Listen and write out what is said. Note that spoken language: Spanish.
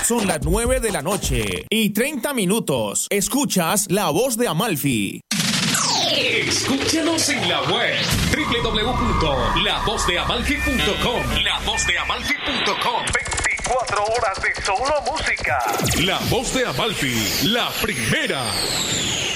Son las 9 de la noche y 30 minutos. Escuchas La Voz de Amalfi. Escúchanos en la web www.lavozdeamalfi.com. Lavozdeamalfi.com. 24 horas de solo música. La Voz de Amalfi, la primera.